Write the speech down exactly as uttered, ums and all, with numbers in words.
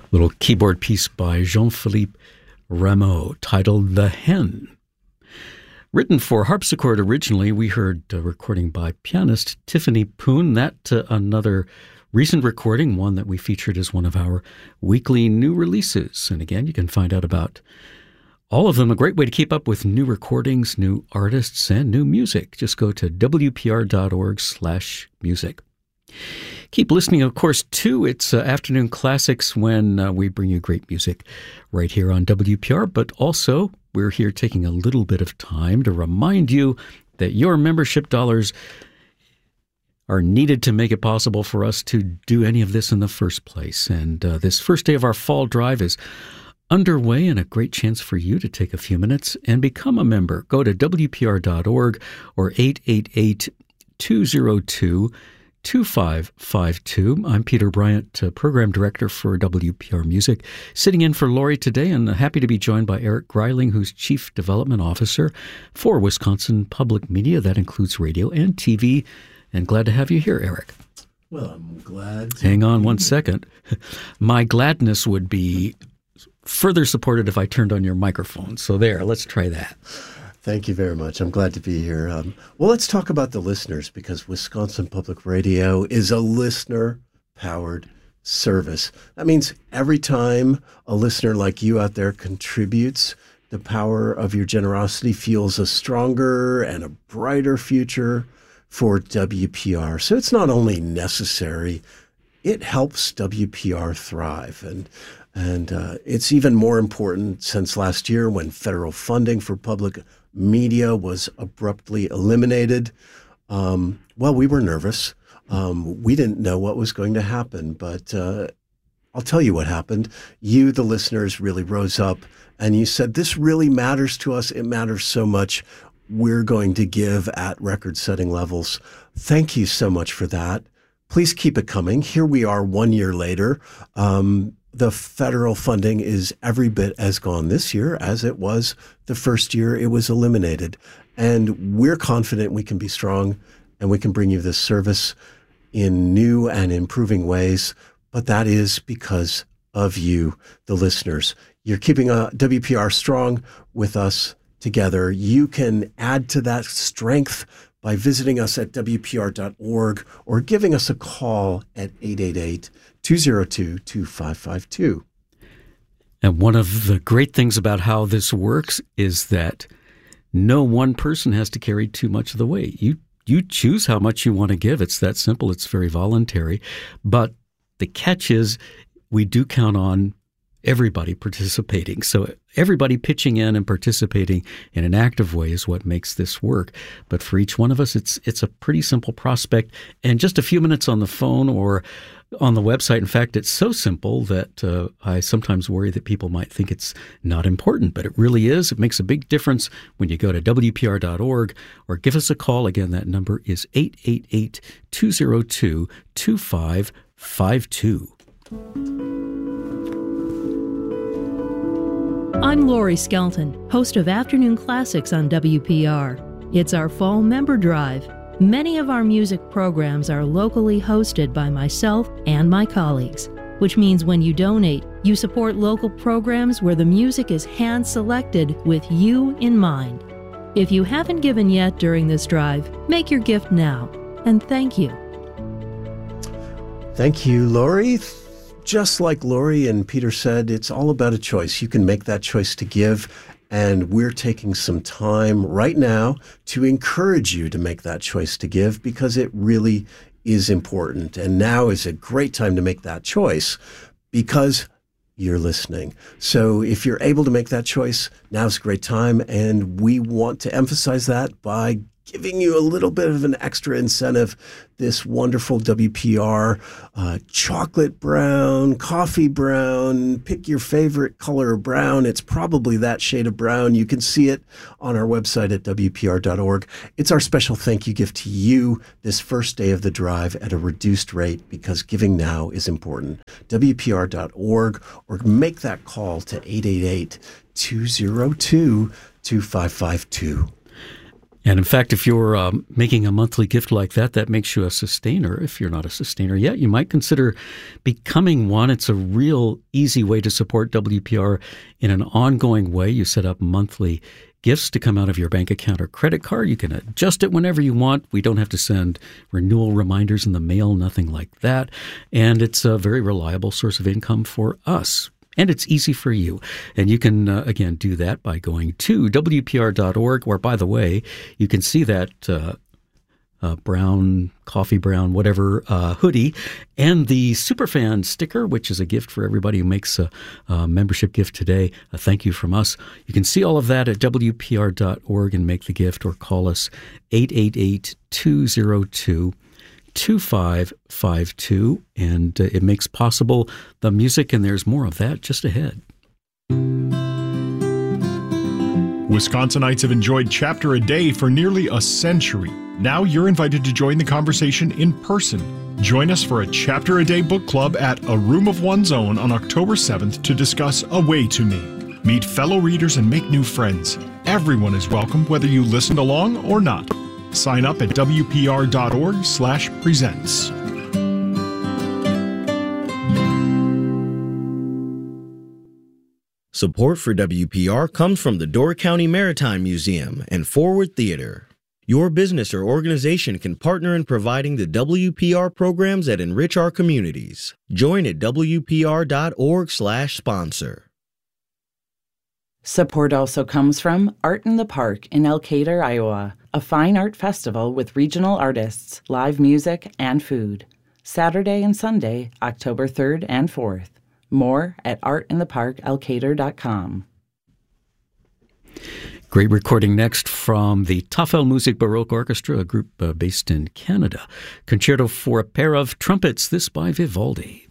Little keyboard piece by Jean-Philippe Rameau titled The Hen. Written for harpsichord originally, we heard a recording by pianist Tiffany Poon. That uh, another recent recording, one that we featured as one of our weekly new releases. And again, you can find out about all of them. A great way to keep up with new recordings, new artists, and new music. Just go to W P R dot org slash music. Keep listening, of course, too. It's uh, Afternoon Classics when uh, we bring you great music right here on W P R. But also, we're here taking a little bit of time to remind you that your membership dollars are needed to make it possible for us to do any of this in the first place. And uh, this first day of our fall drive is underway, and a great chance for you to take a few minutes and become a member. Go to W P R dot org or eight eight eight, two oh two, two five five two. I'm Peter Bryant, uh, Program Director for W P R Music, sitting in for Lori today, and happy to be joined by Eric Greiling, who's Chief Development Officer for Wisconsin Public Media. That includes radio and T V. And glad to have you here, Eric. Well, I'm glad. Hang on one second. My gladness would be further supported if I turned on your microphone. So there, let's try that. Thank you very much. I'm glad to be here. Um, well, let's talk about the listeners, because Wisconsin Public Radio is a listener-powered service. That means every time a listener like you out there contributes, the power of your generosity fuels a stronger and a brighter future for W P R. So it's not only necessary, it helps W P R thrive. And And uh, it's even more important since last year, when federal funding for public media was abruptly eliminated. Um, well, we were nervous. Um, we didn't know what was going to happen, but uh, I'll tell you what happened. You, the listeners, really rose up and you said, this really matters to us. It matters so much. We're going to give at record-setting levels. Thank you so much for that. Please keep it coming. Here we are one year later. Um, The federal funding is every bit as gone this year as it was the first year it was eliminated. And we're confident we can be strong and we can bring you this service in new and improving ways. But that is because of you, the listeners. You're keeping uh, W P R strong with us together. You can add to that strength by visiting us at W P R dot org or giving us a call at eight eight eight, two oh two, two five five two. And one of the great things about how this works is that no one person has to carry too much of the weight. You you choose how much you want to give. It's that simple. It's very voluntary. But the catch is we do count on everybody participating. So everybody pitching in and participating in an active way is what makes this work. But for each one of us, it's it's a pretty simple prospect. And just a few minutes on the phone or on the website. In fact, it's so simple that uh, I sometimes worry that people might think it's not important, but it really is. It makes a big difference when you go to W P R dot org or give us a call. Again, that number is eight eight eight, two oh two, two five five two. I'm Lori Skelton, host of Afternoon Classics on W P R. It's our fall member drive. Many of our music programs are locally hosted by myself and my colleagues, which means when you donate, you support local programs where the music is hand-selected with you in mind. If you haven't given yet during this drive, make your gift now. And thank you. Thank you, Lori. Just like Lori and Peter said, it's all about a choice. You can make that choice to give, and we're taking some time right now to encourage you to make that choice to give, because it really is important. And now is a great time to make that choice because you're listening. So if you're able to make that choice, now's a great time, and we want to emphasize that by giving you a little bit of an extra incentive. This wonderful W P R uh, chocolate brown, coffee brown, pick your favorite color of brown. It's probably that shade of brown. You can see it on our website at W P R dot org. It's our special thank you gift to you this first day of the drive at a reduced rate, because giving now is important. W P R dot org, or make that call to eight eight eight, two oh two, two five five two. And in fact, if you're um, making a monthly gift like that, that makes you a sustainer. If you're not a sustainer yet, you might consider becoming one. It's a real easy way to support W P R in an ongoing way. You set up monthly gifts to come out of your bank account or credit card. You can adjust it whenever you want. We don't have to send renewal reminders in the mail, nothing like that. And it's a very reliable source of income for us. And it's easy for you. And you can, uh, again, do that by going to W P R dot org, where, by the way, you can see that uh, uh, brown, coffee brown, whatever, uh, hoodie and the Superfan sticker, which is a gift for everybody who makes a, a membership gift today. A thank you from us. You can see all of that at W P R dot org and make the gift, or call us eight eight eight, two oh two, two five five two, and uh, it makes possible the music, and there's more of that just ahead. Wisconsinites have enjoyed Chapter a Day for nearly a century. Now you're invited to join the conversation in person. Join us for a Chapter a Day book club at A Room of One's Own on October seventh to discuss A Way to Me. Meet fellow readers and make new friends. Everyone is welcome, whether you listened along or not. Sign up at W P R dot org slash presents. Support for W P R comes from the Door County Maritime Museum and Forward Theater. Your business or organization can partner in providing the W P R programs that enrich our communities. Join at W P R dot org slash sponsor. Support also comes from Art in the Park in Elkader, Iowa, a fine art festival with regional artists, live music, and food. Saturday and Sunday, October third and fourth. More at art in the park elkader dot com. Great recording next from the Tafel Musik Baroque Orchestra, a group uh, based in Canada. Concerto for a Pair of Trumpets, this by Vivaldi.